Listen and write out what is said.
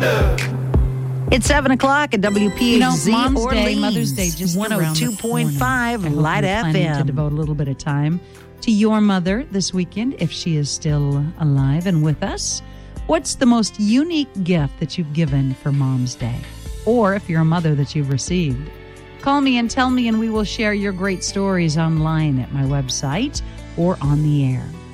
It's 7 o'clock at WPHZ Mom's Orleans, Day, Mother's Day, just 102.5 Light planning to FM. devote a little bit of time to your mother this weekend, if she is still alive and with us. What's the most unique gift that you've given for Mom's Day? Or if you're a mother that you've received? Call me and tell me, and we will share your great stories online at my website or on the air.